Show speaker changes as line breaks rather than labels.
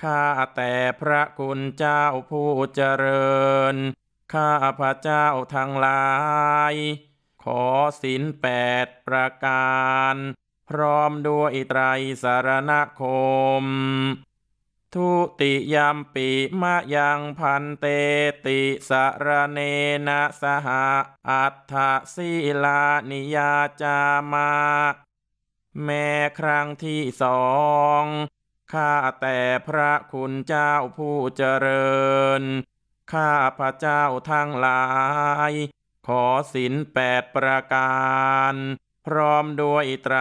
ข้าแต่พระคุณเจ้าผู้เจริญข้าพระเจ้าทั้งหลายขอศีล8 ประการพร้อมด้วยไตรสรณคมทุติยัมปิมะยังพันเตติสรเนนะสหอัฏฐศีลานิยาจามะแม้ครั้งที่2ข้าแต่พระคุณเจ้าผู้เจริญข้าพระเจ้าทั้งหลายขอศีล8 ประการพร้อมด้วยไตร